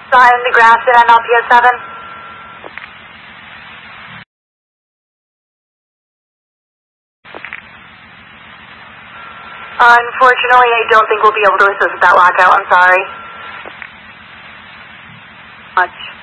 Sign the grass at NLPS 7. Unfortunately, I don't think we'll be able to assist with that lockout. I'm sorry. Much.